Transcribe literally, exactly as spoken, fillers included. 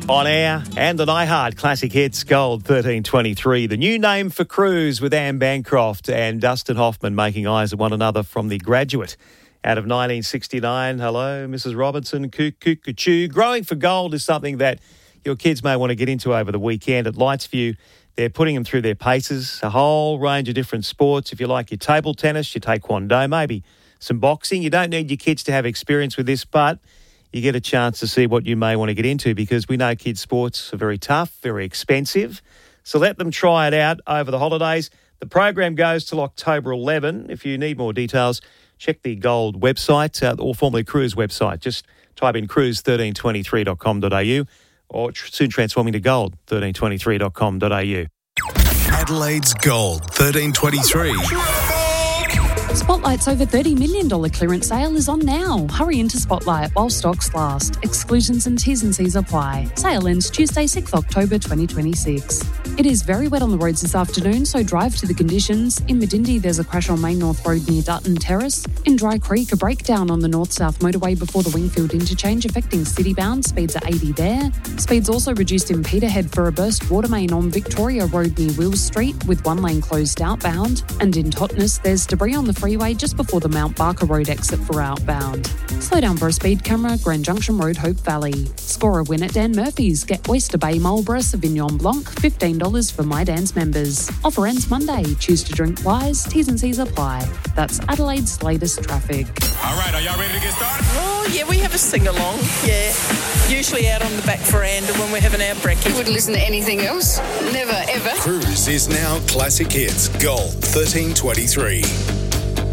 On air and on iHeart Classic Hits Gold thirteen twenty-three. The new name for Cruise with Anne Bancroft and Dustin Hoffman making eyes at one another from The Graduate. Out of nineteen sixty-nine, hello, Missus Robinson, coo-coo-coo-choo. Growing for Gold is something that your kids may want to get into over the weekend. At Lightsview, they're putting them through their paces, a whole range of different sports. If you like your table tennis, your taekwondo, maybe some boxing. You don't need your kids to have experience with this, but you get a chance to see what you may want to get into because we know kids' sports are very tough, very expensive. So let them try it out over the holidays. The program goes till October eleventh. If you need more details, check the Gold website uh, or formerly Cruise website. Just type in cruise thirteen twenty-three dot com dot a u or tr- soon transforming to gold thirteen twenty-three dot com dot a u. Adelaide's Gold thirteen twenty-three. Spotlight's over thirty million dollars clearance sale is on now. Hurry into Spotlight while stocks last. Exclusions and T's and C's apply. Sale ends Tuesday, sixth of October twenty twenty-six. It is very wet on the roads this afternoon, so drive to the conditions. In Medindi, there's a crash on Main North Road near Dutton Terrace. In Dry Creek, a breakdown on the north-south motorway before the Wingfield interchange affecting city-bound. Speeds are eighty there. Speeds also reduced in Peterhead for a burst water main on Victoria Road near Wills Street with one lane closed outbound. And in Totnes, there's debris on the freeway just before the Mount Barker Road exit for outbound. Slow down for a speed camera, Grand Junction Road, Hope Valley. Score a win at Dan Murphy's. Get Oyster Bay Marlborough Sauvignon Blanc, fifteen dollars for My Dan's members. Offer ends Monday. Choose to drink wise. T's and C's apply. That's Adelaide's latest traffic. All right, are y'all ready to get started? Oh, yeah, we have a sing-along, yeah. Usually out on the back veranda when we're having our brekkie. You wouldn't listen to anything else? Never, ever. Cruise is now Classic Hits Gold thirteen twenty-three.